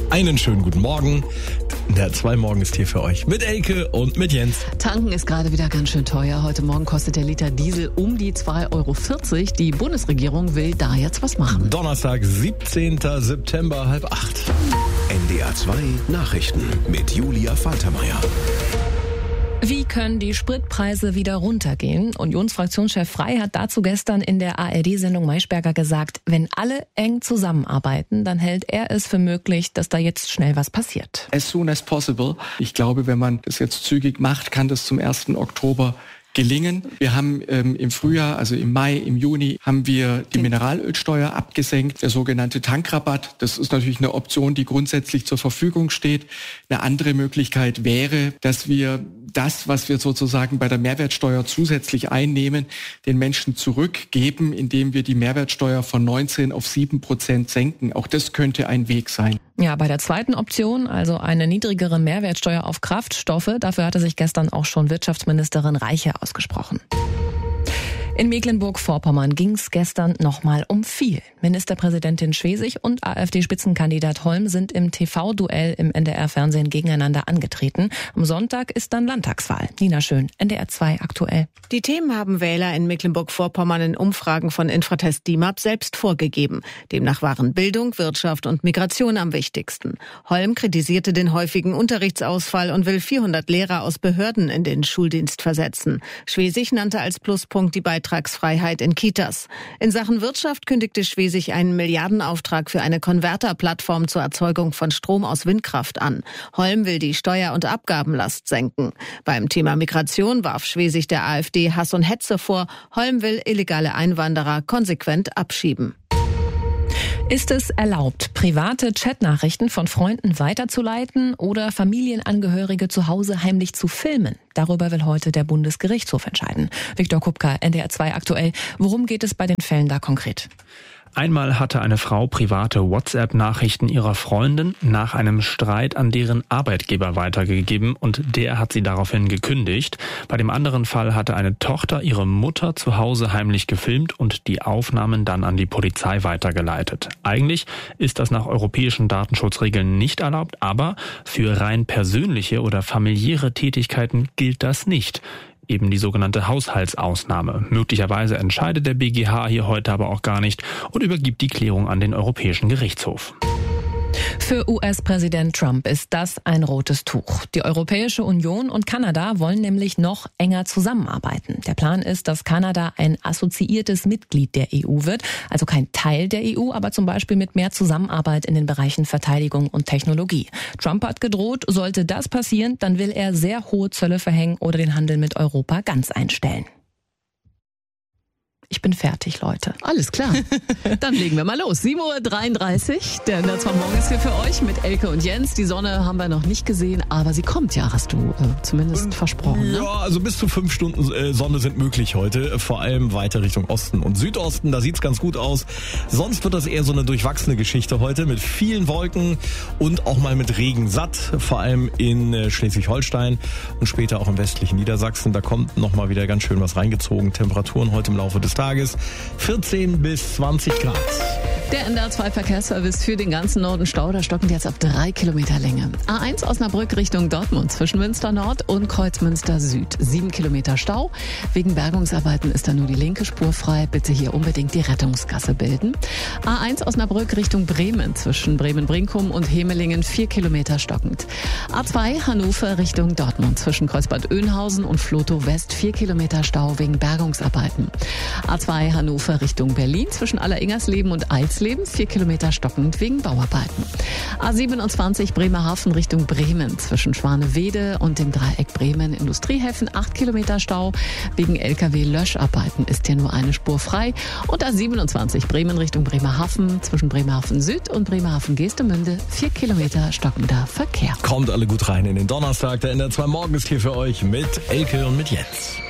Einen schönen guten Morgen. Der 2 Morgen ist hier für euch mit Elke und mit Jens. Tanken ist gerade wieder ganz schön teuer. Heute Morgen kostet der Liter Diesel um die 2,40 €. Die Bundesregierung will da jetzt was machen. Donnerstag, 17. September, 7:30. NDR 2 Nachrichten mit Julia Faltermeier. Wie können die Spritpreise wieder runtergehen? Unionsfraktionschef Frey hat dazu gestern in der ARD-Sendung Maischberger gesagt, wenn alle eng zusammenarbeiten, dann hält er es für möglich, dass da jetzt schnell was passiert. As soon as possible. Ich glaube, wenn man das jetzt zügig macht, kann das zum 1. Oktober gelingen. Wir haben im Frühjahr, also im Mai, im Juni, haben wir die Mineralölsteuer abgesenkt, der sogenannte Tankrabatt. Das ist natürlich eine Option, die grundsätzlich zur Verfügung steht. Eine andere Möglichkeit wäre, dass wir das, was wir sozusagen bei der Mehrwertsteuer zusätzlich einnehmen, den Menschen zurückgeben, indem wir die Mehrwertsteuer von 19 auf 7% senken. Auch das könnte ein Weg sein. Ja, bei der zweiten Option, also eine niedrigere Mehrwertsteuer auf Kraftstoffe, dafür hatte sich gestern auch schon Wirtschaftsministerin Reiche ausgesprochen. In Mecklenburg-Vorpommern ging es gestern nochmal um viel. Ministerpräsidentin Schwesig und AfD-Spitzenkandidat Holm sind im TV-Duell im NDR-Fernsehen gegeneinander angetreten. Am Sonntag ist dann Landtagswahl. Nina Schön, NDR 2 aktuell. Die Themen haben Wähler in Mecklenburg-Vorpommern in Umfragen von Infratest DIMAP selbst vorgegeben. Demnach waren Bildung, Wirtschaft und Migration am wichtigsten. Holm kritisierte den häufigen Unterrichtsausfall und will 400 Lehrer aus Behörden in den Schuldienst versetzen. Schwesig nannte als Pluspunkt die Beitragsfreiheit in Kitas. In Sachen Wirtschaft kündigte Schwesig einen Milliardenauftrag für eine Konverterplattform zur Erzeugung von Strom aus Windkraft an. Holm will die Steuer- und Abgabenlast senken. Beim Thema Migration warf Schwesig der AfD Hass und Hetze vor. Holm will illegale Einwanderer konsequent abschieben. Ist es erlaubt, private Chatnachrichten von Freunden weiterzuleiten oder Familienangehörige zu Hause heimlich zu filmen? Darüber will heute der Bundesgerichtshof entscheiden. Viktor Kupka, NDR 2 aktuell. Worum geht es bei den Fällen da konkret? Einmal hatte eine Frau private WhatsApp-Nachrichten ihrer Freundin nach einem Streit an deren Arbeitgeber weitergegeben und der hat sie daraufhin gekündigt. Bei dem anderen Fall hatte eine Tochter ihre Mutter zu Hause heimlich gefilmt und die Aufnahmen dann an die Polizei weitergeleitet. Eigentlich ist das nach europäischen Datenschutzregeln nicht erlaubt, aber für rein persönliche oder familiäre Tätigkeiten gilt das nicht. Eben die sogenannte Haushaltsausnahme. Möglicherweise entscheidet der BGH hier heute aber auch gar nicht und übergibt die Klärung an den Europäischen Gerichtshof. Für US-Präsident Trump ist das ein rotes Tuch. Die Europäische Union und Kanada wollen nämlich noch enger zusammenarbeiten. Der Plan ist, dass Kanada ein assoziiertes Mitglied der EU wird, also kein Teil der EU, aber zum Beispiel mit mehr Zusammenarbeit in den Bereichen Verteidigung und Technologie. Trump hat gedroht, sollte das passieren, dann will er sehr hohe Zölle verhängen oder den Handel mit Europa ganz einstellen. Ich bin fertig, Leute. Alles klar. Dann legen wir mal los. 7:33 Uhr. Der NDR 2 Morgen ist hier für euch mit Elke und Jens. Die Sonne haben wir noch nicht gesehen, aber sie kommt ja, hast du zumindest versprochen. Ne? Ja, also bis zu 5 Stunden Sonne sind möglich heute. Vor allem weiter Richtung Osten und Südosten. Da sieht's ganz gut aus. Sonst wird das eher so eine durchwachsene Geschichte heute mit vielen Wolken und auch mal mit Regen satt. Vor allem in Schleswig-Holstein und später auch im westlichen Niedersachsen. Da kommt nochmal wieder ganz schön was reingezogen. Temperaturen heute im Laufe des Tages 14 bis 20 Grad. Der NDR 2 Verkehrsservice für den ganzen Norden Stau. Da stocken jetzt ab 3 Kilometer Länge. A1 Osnabrück Richtung Dortmund zwischen Münster Nord und Kreuzmünster Süd. 7 Kilometer Stau. Wegen Bergungsarbeiten ist da nur die linke Spur frei. Bitte hier unbedingt die Rettungsgasse bilden. A1 Osnabrück Richtung Bremen zwischen Bremen-Brinkum und Hemelingen 4 Kilometer stockend. A2 Hannover Richtung Dortmund zwischen Kreuzbad Oeynhausen und Flotow West 4 Kilometer Stau wegen Bergungsarbeiten. A2 Hannover Richtung Berlin zwischen Alleringersleben und Eilsleben 4 Kilometer stockend wegen Bauarbeiten. A27 Bremerhaven Richtung Bremen zwischen Schwanewede und dem Dreieck Bremen Industriehäfen 8 Kilometer Stau. Wegen LKW-Löscharbeiten ist hier nur eine Spur frei. Und A27 Bremen Richtung Bremerhaven zwischen Bremerhaven Süd und Bremerhaven Geestemünde 4 Kilometer stockender Verkehr. Kommt alle gut rein in den Donnerstag. Der NDR 2 Morgen ist hier für euch mit Elke und mit Jens.